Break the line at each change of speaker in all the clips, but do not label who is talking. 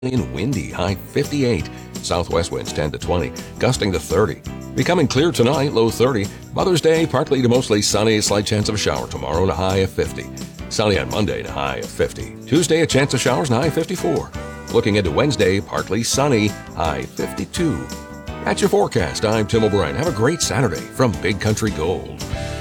and windy, high 58. Southwest winds 10 to 20, gusting to 30. Becoming clear tonight, low 30. Mother's Day, partly to mostly sunny, a slight chance of a shower tomorrow, and a high of 50. Sunny on Monday, and a high of 50. Tuesday, a chance of showers, and a high of 54. Looking into Wednesday, partly sunny, high 52. That's your forecast. I'm Tim O'Brien. Have a great Saturday from Big Country Gold.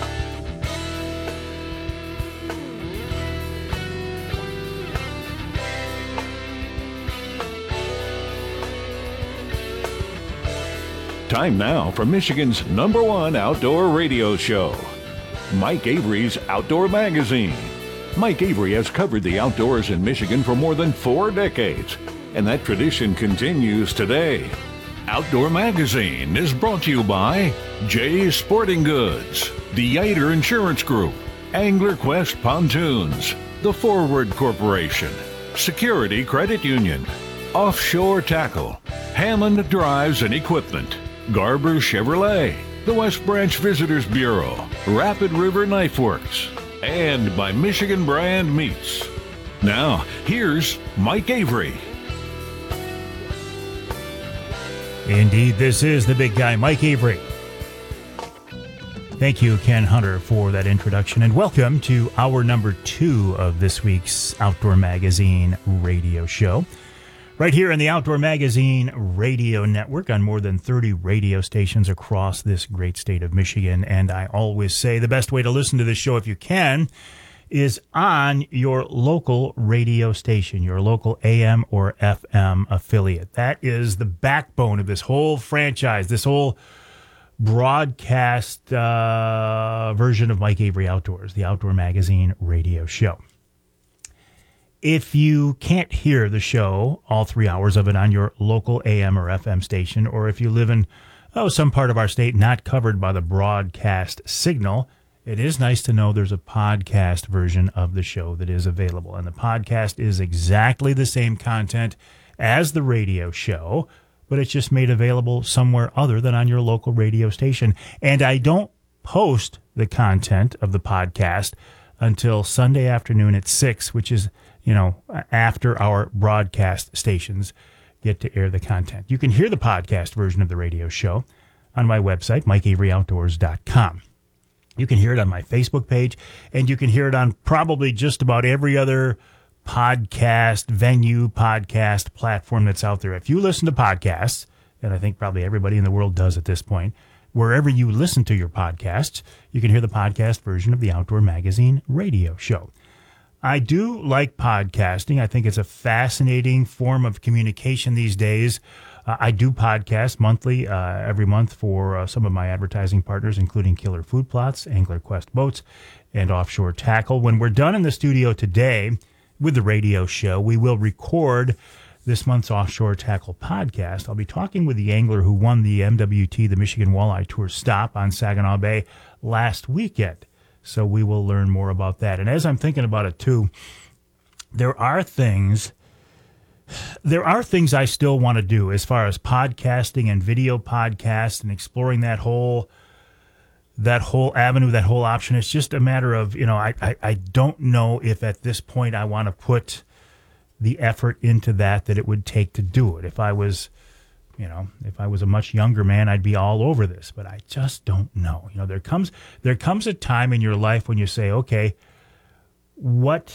Time now for Michigan's #1 outdoor radio show, Mike Avery's Outdoor Magazine. Mike Avery has covered the outdoors in Michigan for more than 4 decades, and that tradition continues today. Outdoor Magazine is brought to you by Jay's Sporting Goods, the Yater Insurance Group, Angler Quest Pontoons, the Forward Corporation, Security Credit Union, Offshore Tackle, Hammond Drives and Equipment, Garber Chevrolet, the West Branch Visitors Bureau, Rapid River Knife Works, and by Michigan Brand Meats. Now, here's Mike Avery.
Indeed, this is the big guy, Mike Avery. Thank you, Ken Hunter, for that introduction, and welcome to hour number 2 of this week's Outdoor Magazine radio show. Right here in the Outdoor Magazine radio network on more than 30 radio stations across this great state of Michigan. And I always say the best way to listen to this show, if you can, is on your local radio station, your local AM or FM affiliate. That is the backbone of this whole franchise, this whole broadcast version of Mike Avery Outdoors, the Outdoor Magazine radio show. If you can't hear the show, all 3 hours of it on your local AM or FM station, or if you live in some part of our state not covered by the broadcast signal, it is nice to know there's a podcast version of the show that is available. And the podcast is exactly the same content as the radio show, but it's just made available somewhere other than on your local radio station. And I don't post the content of the podcast until Sunday afternoon at 6, which is after our broadcast stations get to air the content. You can hear the podcast version of the radio show on my website, MikeAveryOutdoors.com. You can hear it on my Facebook page, and you can hear it on probably just about every other podcast venue, podcast platform that's out there. If you listen to podcasts, and I think probably everybody in the world does at this point, wherever you listen to your podcasts, you can hear the podcast version of the Outdoor Magazine radio show. I do like podcasting. I think it's a fascinating form of communication these days. I do podcast monthly, every month for some of my advertising partners, including Killer Food Plots, Angler Quest Boats, and Offshore Tackle. When we're done in the studio today with the radio show, we will record this month's Offshore Tackle podcast. I'll be talking with the angler who won the MWT, the Michigan Walleye Tour stop on Saginaw Bay last weekend. So we will learn more about that. And as I'm thinking about it too, there are things I still want to do as far as podcasting and video podcasts and exploring that whole avenue, that whole option. It's just a matter of, I don't know if at this point I want to put the effort into that it would take to do it. If I was a much younger man, I'd be all over this, but I just don't know. There comes a time in your life when you say, okay, what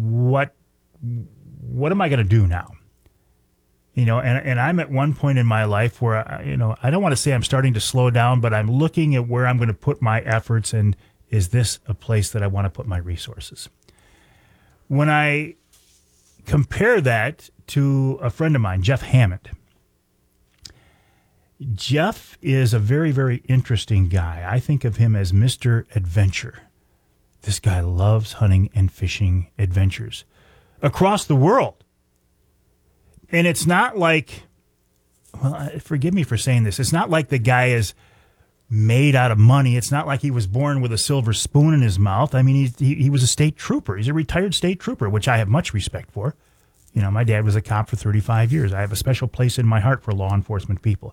am I going to do now? And I'm at one point in my life where, I don't want to say I'm starting to slow down, but I'm looking at where I'm going to put my efforts, and is this a place that I want to put my resources? When I compare that to a friend of mine, Jeff Hammond. Jeff is a very, very interesting guy. I think of him as Mr. Adventure. This guy loves hunting and fishing adventures across the world. And it's not like, forgive me for saying this, it's not like the guy is made out of money. It's not like he was born with a silver spoon in his mouth. I mean, he was a state trooper. He's a retired state trooper, which I have much respect for. My dad was a cop for 35 years. I have a special place in my heart for law enforcement people.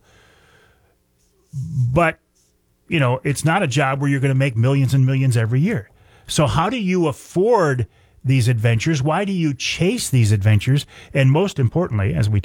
But, it's not a job where you're going to make millions and millions every year. So how do you afford these adventures? Why do you chase these adventures? And most importantly, as we